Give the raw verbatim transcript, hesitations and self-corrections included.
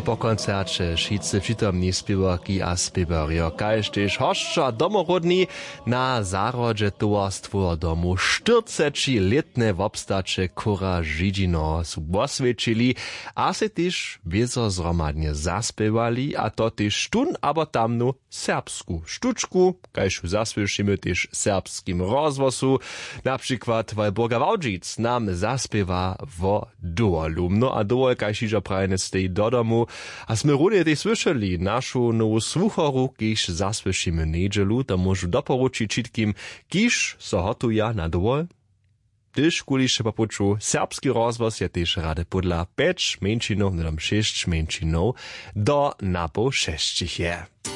po koncercie wszyscy przytomni spiewarki a spiewario, kaž tež hosća domorodni na zarodže towarstwo domu štyridsaťletne wobstače Kura Židžino su posvědčili a se tež wiezo zromadnie zaspiewali, a to tež tun abo tamnu serbsku štučku, kaž zasłyšimy tež serbskim rozwosu, na przykład Walburga Wałdžic nam zaspiewa wo Doolu. No a Dool, kaž ižo prajne stej do domu, a sme rudie tej słyšeli našu novú sluchoru, kiž zaslyšíme nedželu, to môžu doporučiť všetkým, kiž so hotuja na Dool. Tyž kuliše popuču, serbski rozvoz je tyž rade podľa päť menšinov, nedom šesť menšinov, do napo šesťich je.